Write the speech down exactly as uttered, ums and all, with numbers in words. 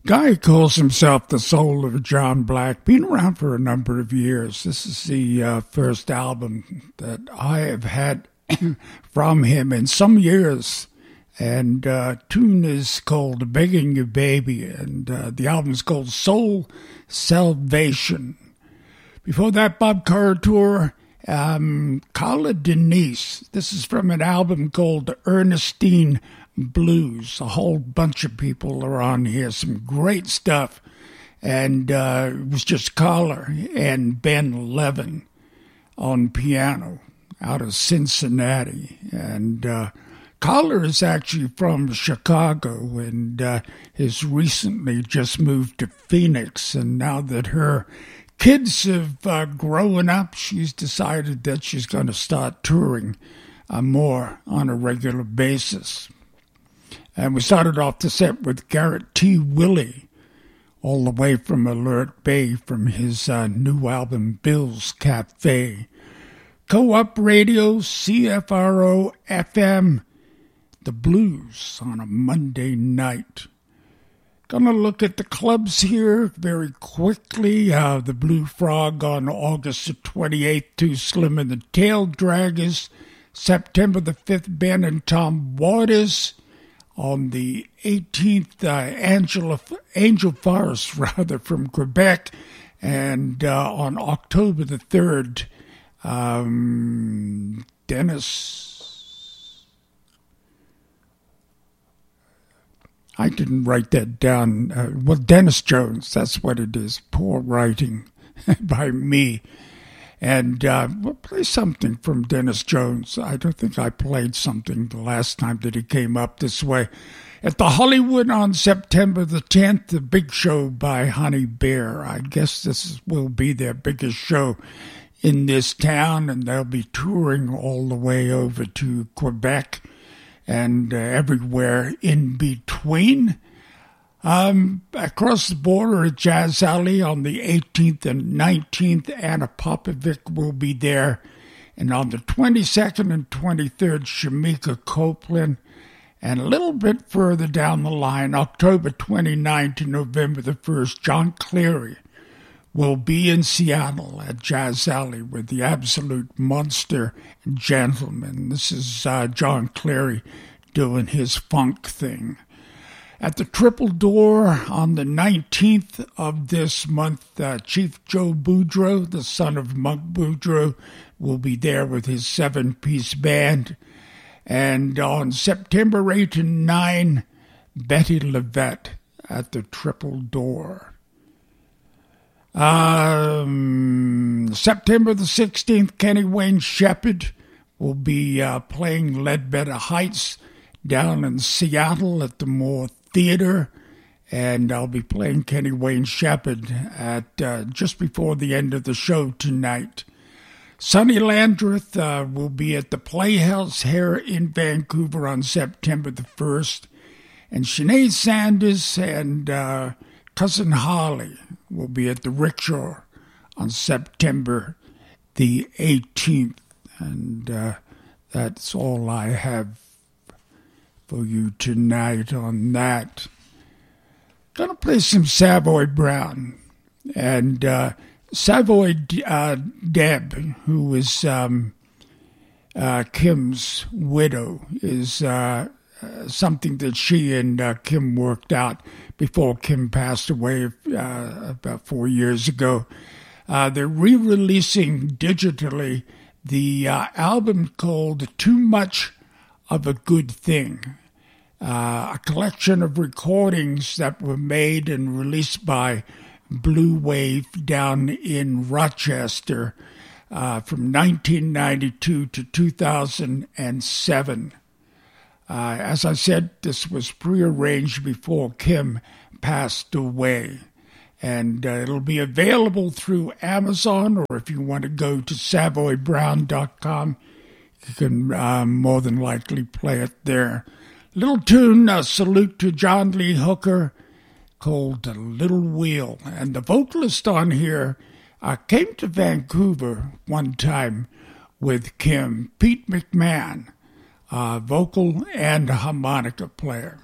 Guy calls himself the soul of John Black, been around for a number of years. This is the uh, first album that I have had from him in some years. And uh, tune is called Begging You Baby, and uh, the album is called Soul Salvation. Before that, Bob Corritore, um, Carla Denise. This is from an album called Ernestine Blues. A whole bunch of people are on here, some great stuff. And uh, it was just Carla and Ben Levin on piano out of Cincinnati. And uh, Carla is actually from Chicago and uh, has recently just moved to Phoenix. And now that her kids have uh, grown up, she's decided that she's going to start touring uh, more on a regular basis. And we started off the set with Garrett T. Willey, all the way from Alert Bay, from his uh, new album, Bill's Cafe. Co-op Radio, C F R O F M, The Blues on a Monday night. Gonna look at the clubs here very quickly. Uh, the Blue Frog on August the twenty-eighth, Too Slim and the Tail Draggers. September the fifth, Ben and Tom Waters. On the eighteenth, uh, Angela, Angel Forest, rather, from Quebec. And uh, on October the third, um, Dennis... I didn't write that down. Uh, well, Dennis Jones, that's what it is. Poor writing by me. And uh, we'll play something from Dennis Jones. I don't think I played something the last time that he came up this way. At the Hollywood on September the tenth, the big show by Honey Bear. I guess this will be their biggest show in this town, and they'll be touring all the way over to Quebec and uh, everywhere in between. Um, across the border at Jazz Alley on the eighteenth and nineteenth, Anna Popovic will be there. And on the twenty-second and twenty-third, Shamika Copeland. And a little bit further down the line, October twenty-ninth to November the first, John Cleary will be in Seattle at Jazz Alley with the Absolute Monster Gentlemen. This is uh, John Cleary doing his funk thing. At the Triple Door on the nineteenth of this month, uh, Chief Joe Boudreaux, the son of Monk Boudreaux, will be there with his seven-piece band. And on September eighth and ninth, Betty Levette at the Triple Door. Um, September the sixteenth, Kenny Wayne Shepherd will be uh, playing Ledbetter Heights down in Seattle at the Moore Theater, and I'll be playing Kenny Wayne Shepherd at uh, just before the end of the show tonight. Sonny Landreth uh, will be at the Playhouse here in Vancouver on September the first, and Sinead Sanders and uh, Cousin Harley will be at the Rickshaw on September the eighteenth, and uh, that's all I have for you tonight on that. Gonna play some Savoy Brown. And uh, Savoy uh, Deb, who is um, uh, Kim's widow, is uh, uh, something that she and uh, Kim worked out before Kim passed away uh, about four years ago. Uh, they're re-releasing digitally the uh, album called Too Much of a Good Thing, uh, a collection of recordings that were made and released by Blue Wave down in Rochester uh, from nineteen ninety-two to two thousand seven. Uh, as I said, this was prearranged before Kim passed away. And uh, it'll be available through Amazon, or if you want to go to savoy brown dot com, you can uh, more than likely play it there. Little tune, a salute to John Lee Hooker, called Little Wheel. And the vocalist on here uh, came to Vancouver one time with Kim, Pete McMahon, uh, vocal and harmonica player.